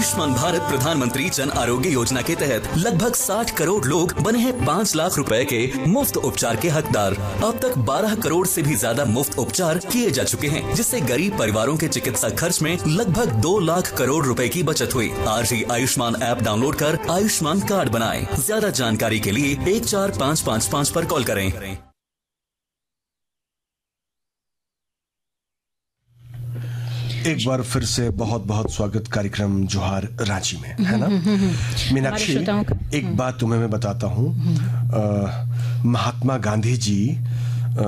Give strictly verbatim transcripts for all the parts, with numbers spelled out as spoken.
आयुष्मान भारत प्रधानमंत्री जन आरोग्य योजना के तहत लगभग साठ करोड़ लोग बने हैं पाँच लाख रुपए के मुफ्त उपचार के हकदार। अब तक बारह करोड़ से भी ज्यादा मुफ्त उपचार किए जा चुके हैं, जिससे गरीब परिवारों के चिकित्सा खर्च में लगभग दो लाख करोड़ रुपए की बचत हुई। आज ही आयुष्मान ऐप डाउनलोड कर आयुष्मान कार्ड बनाएं। ज्यादा जानकारी के लिए एक चार पाँच पाँच पाँच पर कॉल करें। एक बार फिर से बहुत बहुत स्वागत कार्यक्रम जोहार रांची में, है ना मीनाक्षी। एक बात तुम्हें मैं बताता हूँ, महात्मा गांधी जी आ,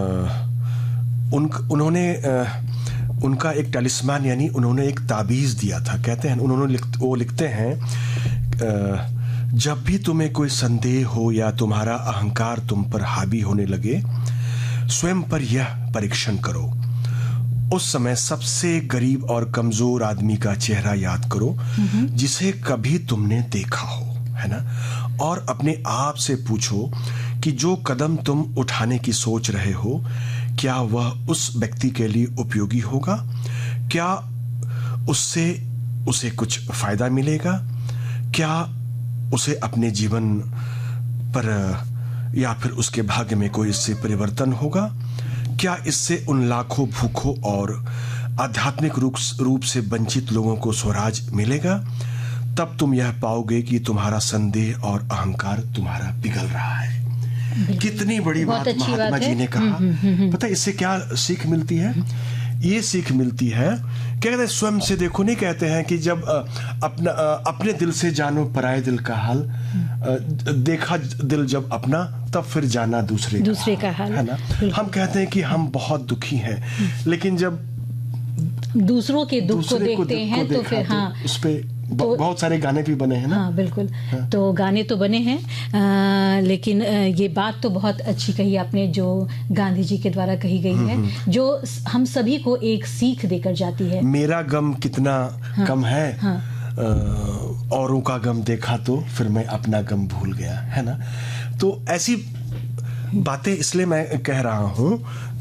उन उन्होंने आ, उनका एक टैलिस्मान यानी उन्होंने एक ताबीज दिया था। कहते हैं उन्होंने लिख, वो लिखते हैं आ, जब भी तुम्हें कोई संदेह हो या तुम्हारा अहंकार तुम पर हावी होने लगे, स्वयं पर यह परीक्षण करो। उस समय सबसे गरीब और कमजोर आदमी का चेहरा याद करो जिसे कभी तुमने देखा हो, है ना, और अपने आप से पूछो कि जो कदम तुम उठाने की सोच रहे हो, क्या वह उस व्यक्ति के लिए उपयोगी होगा? क्या उससे उसे कुछ फायदा मिलेगा? क्या उसे अपने जीवन पर या फिर उसके भाग्य में कोई इससे परिवर्तन होगा? क्या इससे उन लाखों भूखों और आध्यात्मिक रूप रूप से वंचित लोगों को स्वराज मिलेगा? तब तुम यह पाओगे कि तुम्हारा संदेह और अहंकार तुम्हारा पिघल रहा है। कितनी बड़ी बात महात्मा जी ने कहा। पता है इससे क्या सीख मिलती है? ये सीख मिलती है, क्या कहते हैं, स्वयं से देखो। नहीं कहते हैं कि जब अपना अपने दिल से जानो पराये दिल का हाल, देखा दिल जब अपना तब फिर जाना दूसरे दूसरे का हाल, है ना। हम कहते हैं कि हम बहुत दुखी हैं, लेकिन जब दूसरों के दुख को देखते हैं तो फिर हाँ उस पे तो, बहुत सारे गाने भी बने हैं ना। हाँ बिल्कुल, हाँ। तो गाने तो बने हैं, आ, लेकिन आ, ये बात तो बहुत अच्छी कही आपने जो गांधी जी के द्वारा कही गई है, जो हम सभी को एक सीख देकर जाती है। मेरा गम कितना हाँ, कम है, हाँ, औरों का गम देखा तो फिर मैं अपना गम भूल गया, है ना। तो ऐसी बातें इसलिए मैं कह रहा हूं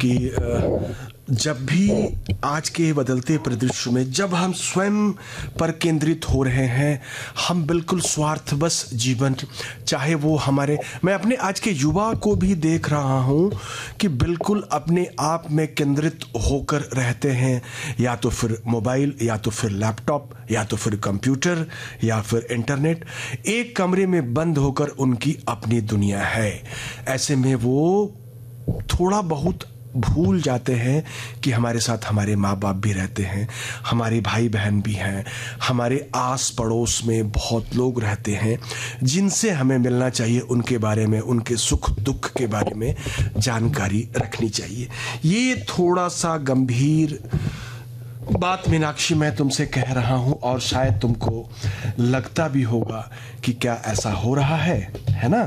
कि जब भी आज के बदलते परिदृश्य में जब हम स्वयं पर केंद्रित हो रहे हैं, हम बिल्कुल स्वार्थबस जीवन, चाहे वो हमारे, मैं अपने आज के युवा को भी देख रहा हूं कि बिल्कुल अपने आप में केंद्रित होकर रहते हैं, या तो फिर मोबाइल, या तो फिर लैपटॉप, या तो फिर कंप्यूटर, या फिर इंटरनेट। एक कमरे में बंद होकर उनकी अपनी दुनिया है। ऐसे में वो थोड़ा बहुत भूल जाते हैं कि हमारे साथ हमारे माँ बाप भी रहते हैं, हमारे भाई बहन भी हैं, हमारे आस पड़ोस में बहुत लोग रहते हैं जिनसे हमें मिलना चाहिए, उनके बारे में, उनके सुख दुख के बारे में जानकारी रखनी चाहिए। ये थोड़ा सा गंभीर बात मीनाक्षी मैं तुमसे कह रहा हूं, और शायद तुमको लगता भी होगा कि क्या ऐसा हो रहा है, है ना।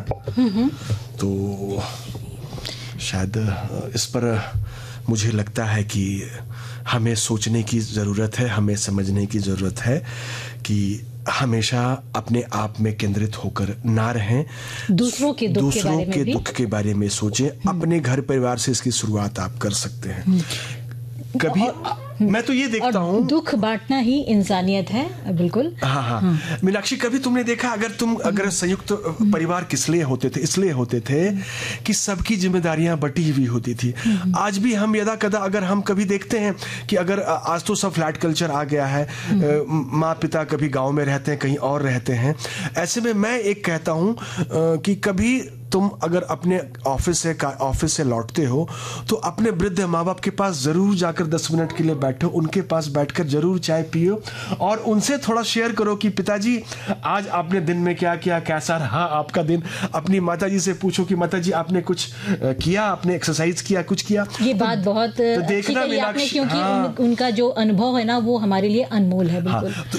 तो शायद इस पर मुझे लगता है कि हमें सोचने की ज़रूरत है, हमें समझने की ज़रूरत है कि हमेशा अपने आप में केंद्रित होकर ना रहें, दूसरों के दुख दूसरों के बारे में के भी दुख के बारे में सोचें। अपने घर परिवार से इसकी शुरुआत आप कर सकते हैं। कभी मैं तो ये देखता हूँ, दुख बांटना ही इंसानियत है। बिल्कुल, हाँ हाँ, हाँ। मीनाक्षी, कभी तुमने देखा, अगर तुम अगर संयुक्त परिवार किस लिए होते थे? इसलिए होते थे कि सबकी जिम्मेदारियां बटी हुई होती थी। आज भी हम यदा कदा अगर हम कभी देखते हैं कि अगर आज तो सब फ्लैट कल्चर आ गया है, माँ पिता कभी गांव में रहते हैं, कहीं और रहते हैं। ऐसे में मैं एक कहता हूँ कि कभी तुम अगर अपने ऑफिस से ऑफिस से लौटते हो तो अपने वृद्ध माँ बाप के पास जरूर जाकर दस मिनट के लिए बैठो, उनके पास बैठकर जरूर चाय पियो और उनसे थोड़ा शेयर करो कि पिताजी आज आपने दिन में क्या किया, कैसा रहा आपका दिन। अपनी माताजी से पूछो कि माताजी आपने कुछ किया, आपने एक्सरसाइज किया, कुछ किया। ये तो, बात बहुत तो देखना आपने, क्योंकि हाँ, उन, उनका जो अनुभव है ना वो हमारे लिए अनमोल है। बिल्कुल। हाँ,